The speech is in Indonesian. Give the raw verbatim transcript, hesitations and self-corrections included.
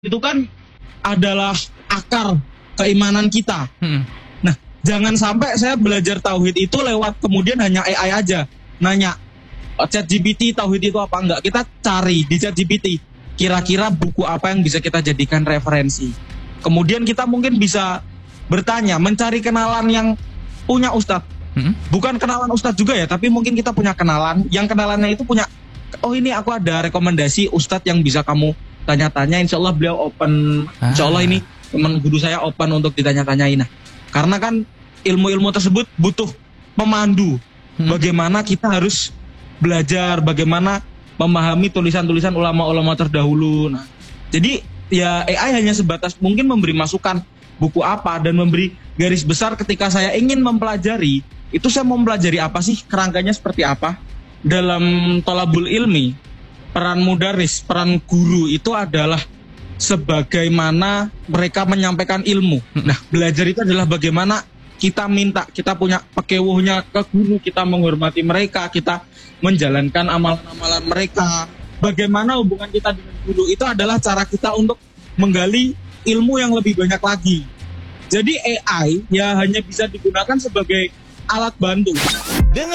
itu kan adalah akar keimanan kita. Hmm. Nah, jangan sampai saya belajar tauhid itu lewat kemudian hanya A I aja. Nanya, ChatGPT tauhid itu apa enggak? Kita cari di ChatGPT, kira-kira buku apa yang bisa kita jadikan referensi. Kemudian kita mungkin bisa bertanya, mencari kenalan yang punya ustadz. Hmm. Bukan kenalan ustadz juga ya, tapi mungkin kita punya kenalan, yang kenalannya itu punya, oh ini aku ada rekomendasi ustadz yang bisa kamu tanya-tanya, insya Allah beliau open, insya Allah ini teman guru saya open untuk ditanya-tanyain. Nah, karena kan ilmu-ilmu tersebut butuh pemandu, hmm. bagaimana kita harus belajar, bagaimana memahami tulisan-tulisan ulama-ulama terdahulu. Nah, jadi ya A I hanya sebatas mungkin memberi masukan buku apa dan memberi garis besar ketika saya ingin mempelajari, itu saya mau mempelajari apa sih, kerangkanya seperti apa. Dalam thalabul ilmi, peran mudaris, peran guru itu adalah sebagaimana mereka menyampaikan ilmu. Nah, belajar itu adalah bagaimana kita minta, kita punya pekewuhnya ke guru, kita menghormati mereka, kita menjalankan amalan-amalan mereka. Bagaimana hubungan kita dengan guru, itu adalah cara kita untuk menggali ilmu yang lebih banyak lagi. Jadi A I ya hanya bisa digunakan sebagai alat bantu.